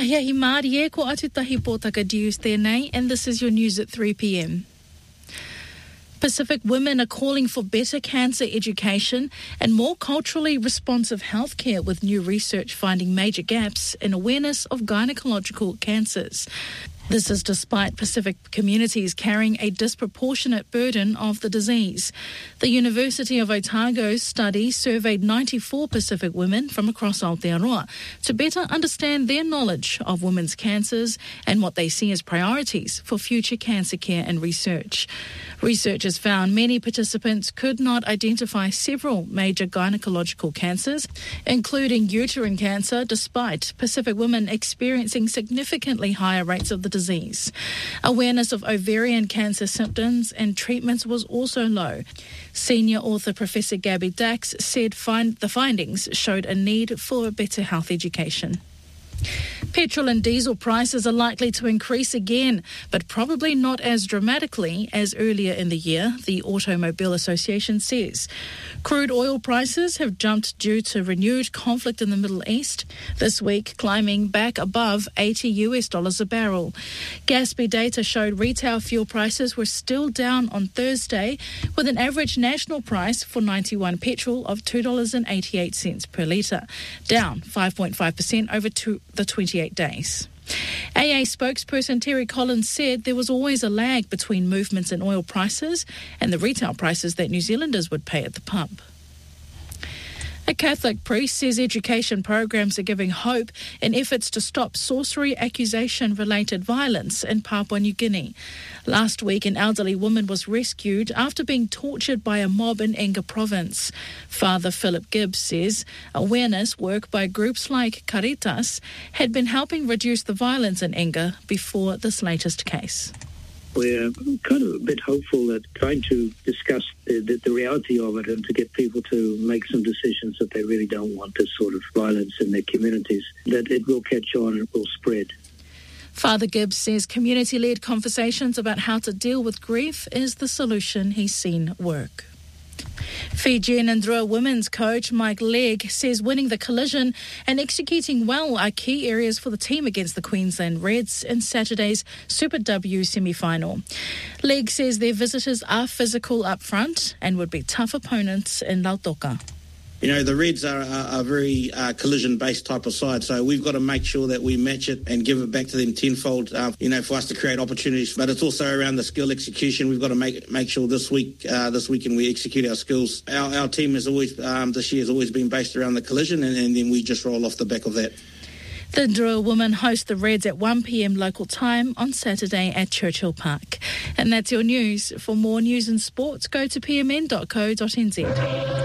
Ahia hi Māori e ko atu tahi pōtaka Dius tēnei, and this is your news at 3 p.m. Pacific women are calling for better cancer education and more culturally responsive healthcare, with new research finding major gaps in awareness of gynecological cancers. This is despite Pacific communities carrying a disproportionate burden of the disease. The University of Otago's study surveyed 94 Pacific women from across Aotearoa to better understand their knowledge of women's cancers and what they see as priorities for future cancer care and research. Researchers found many participants could not identify several major gynecological cancers, including uterine cancer, despite Pacific women experiencing significantly higher rates of the disease. Awareness of ovarian cancer symptoms and treatments was also low. Senior author Professor Gabby Dax said the findings showed a need for better health education. Petrol and diesel prices are likely to increase again, but probably not as dramatically as earlier in the year, the Automobile Association says. Crude oil prices have jumped due to renewed conflict in the Middle East, this week climbing back above $80 a barrel. Gaspy data showed retail fuel prices were still down on Thursday, with an average national price for 91 petrol of $2.88 per litre, down 5.5% over the 28 days. AA spokesperson Terry Collins said there was always a lag between movements in oil prices and the retail prices that New Zealanders would pay at the pump. A Catholic priest says education programs are giving hope in efforts to stop sorcery accusation-related violence in Papua New Guinea. Last week, an elderly woman was rescued after being tortured by a mob in Enga province. Father Philip Gibbs says awareness work by groups like Caritas had been helping reduce the violence in Enga before this latest case. We're kind of a bit hopeful that trying to discuss the reality of it and to get people to make some decisions that they really don't want this sort of violence in their communities, that it will catch on and it will spread. Father Gibbs says community-led conversations about how to deal with grief is the solution he's seen work. Fijian and Drua women's coach Mike Legg says winning the collision and executing well are key areas for the team against the Queensland Reds in Saturday's Super W semi-final. Legg says their visitors are physical up front and would be tough opponents in Lautoka. You know, the Reds are a very collision-based type of side, so we've got to make sure that we match it and give it back to them tenfold, for us to create opportunities. But it's also around the skill execution. We've got to make sure this weekend we execute our skills. Our team has always, this year has always been based around the collision, and then we just roll off the back of that. The Drua women host the Reds at 1 p.m. local time on Saturday at Churchill Park. And that's your news. For more news and sports, go to pmn.co.nz.